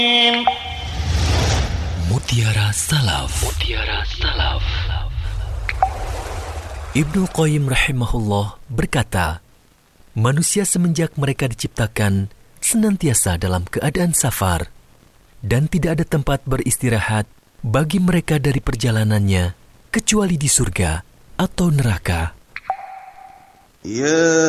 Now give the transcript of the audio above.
Mutiara Salaf. Mutiara Salaf. Ibnu Qayyim rahimahullah berkata, manusia semenjak mereka diciptakan senantiasa dalam keadaan safar dan tidak ada tempat beristirahat bagi mereka dari perjalanannya kecuali di surga atau neraka.